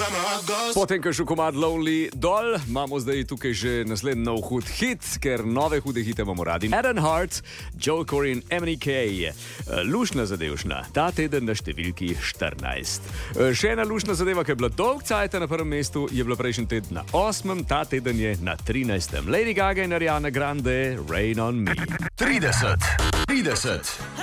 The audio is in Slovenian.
Potem, ko je šel komad Lonely dol, imamo zdaj tukaj že naslednji nov hud hit, ker nove hude hite imamo radi. Eden Hart, Joel Corey in MNK. Lušna zadevšna, ta teden na številki 14. Še ena lušna zadeva, ki je bila dolg cajt na prvem mestu, je bila prejšnji teden na 8., ta teden je na 13. Lady Gaga in Ariana Grande, Rain on Me. 30.